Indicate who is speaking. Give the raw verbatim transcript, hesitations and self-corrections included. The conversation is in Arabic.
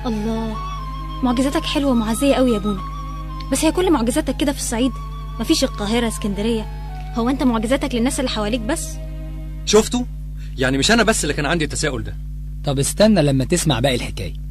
Speaker 1: الله، معجزاتك حلوة ومعزية قوي يا بونا، بس هي كل معجزاتك كده في الصعيد؟ مفيش القاهرة، اسكندرية؟ هو انت معجزاتك للناس اللي حواليك بس؟
Speaker 2: شفتوا؟ يعني مش انا بس اللي كان عندي التساؤل ده.
Speaker 3: طب استنى لما تسمع باقي الحكاية.